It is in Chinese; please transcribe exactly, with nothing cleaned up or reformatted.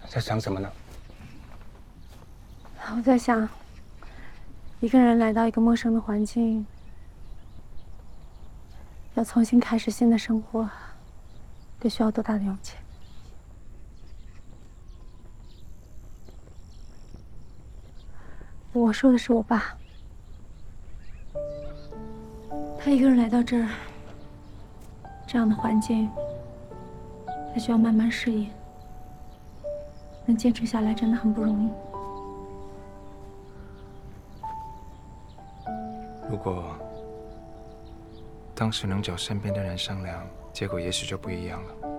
在想什么呢？ 我在想，一个人来到一个陌生的环境，要重新开始新的生活，得需要多大的勇气？我说的是我爸，他一个人来到这儿，这样的环境，他需要慢慢适应，能坚持下来真的很不容易。 如果当时能找身边的人商量，结果也许就不一样了。